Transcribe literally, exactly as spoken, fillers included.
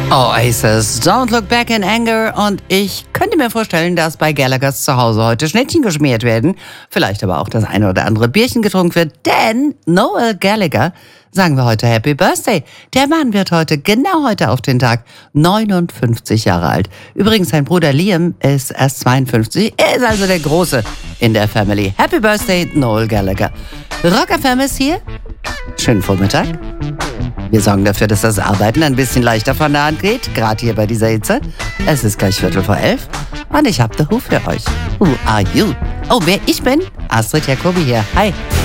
Oasis, Don't Look Back in Anger. Und ich könnte mir vorstellen, dass bei Gallaghers zu Hause heute Schnittchen geschmiert werden. Vielleicht aber auch das eine oder andere Bierchen getrunken wird. Denn Noel Gallagher, sagen wir heute Happy Birthday. Der Mann wird heute, genau heute auf den Tag, neunundfünfzig Jahre alt. Übrigens, sein Bruder Liam ist erst zweiundfünfzig. Er ist also der Große in der Family. Happy Birthday, Noel Gallagher. Rock F M ist hier. Schönen Vormittag. Wir sorgen dafür, dass das Arbeiten ein bisschen leichter von der Hand geht, gerade hier bei dieser Hitze. Es ist gleich Viertel vor elf und ich habe The Who für euch. Who are you? Oh, wer ich bin? Astrid Jacobi hier. Hi.